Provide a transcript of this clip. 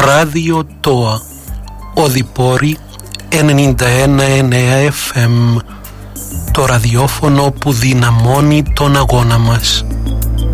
Ράδιο ΤΟΑ, Οδυπόρη 91,9 FM, το ραδιόφωνο που δυναμώνει τον αγώνα μας.